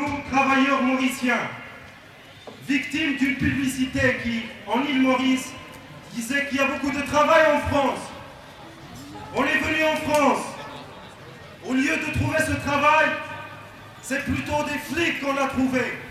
nous, travailleurs mauriciens, victimes d'une publicité qui, en île Maurice, disait qu'il y a beaucoup de travail en France. On est venu en France. Au lieu de trouver ce travail, c'est plutôt des flics qu'on a trouvés.